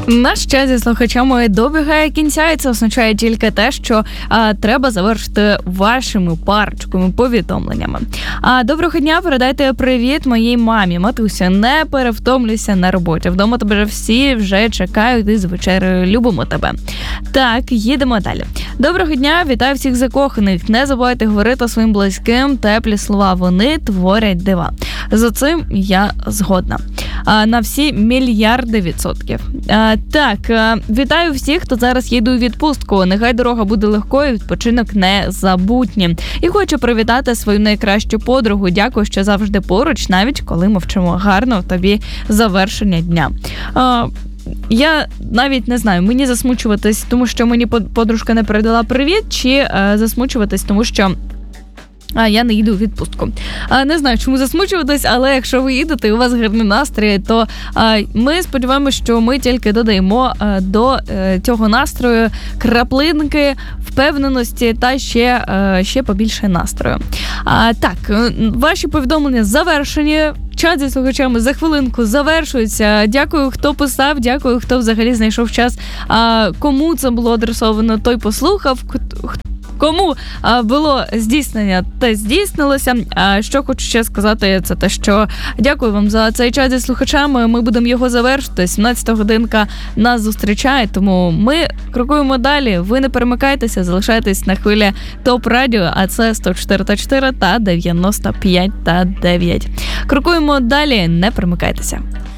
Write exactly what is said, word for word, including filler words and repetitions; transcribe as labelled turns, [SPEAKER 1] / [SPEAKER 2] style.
[SPEAKER 1] Наш час зі слухачами добігає кінця, і це означає тільки те, що а, треба завершити вашими парочками повідомленнями. А доброго дня, передайте привіт моїй мамі. Матуся, не перевтомлюйся на роботі. Вдома тебе всі вже чекають із вечерею. Любимо тебе. Так, їдемо далі. Доброго дня, вітаю всіх закоханих. Не забувайте говорити своїм близьким теплі слова. Вони творять дива. За цим я згодна. А, на всі мільярди відсотків. А, так, а, вітаю всіх, хто зараз їде у відпустку. Нехай дорога буде легкою, відпочинок незабутнім. І хочу привітати свою найкращу подругу. Дякую, що завжди поруч, навіть коли мовчимо. Гарно тобі завершення дня. А, Я навіть не знаю, мені засмучуватись, тому що мені подружка не передала привіт, чи а, засмучуватись, тому що А, я не їду у відпустку. А, не знаю, чому засмучуватись, але якщо ви їдете і у вас гарний настрій, то а, ми сподіваємося, що ми тільки додаємо а, до а, цього настрою краплинки, впевненості та ще, а, ще побільше настрою. А, так, ваші повідомлення завершені. Чат зі слухачами за хвилинку завершується. Дякую, хто писав, дякую, хто взагалі знайшов час. А, кому це було адресовано, той послухав. Кому а, було здійснення, те здійснилося. А що хочу ще сказати, це те, що дякую вам за цей час зі слухачами. Ми будемо його завершити. сімнадцята годинка нас зустрічає, тому ми крокуємо далі. Ви не перемикайтеся, залишайтесь на хвилі ТОП Радіо, а це сто чотири та чотири та дев'яносто п'ять та дев'ять. Крокуємо далі, не перемикайтеся.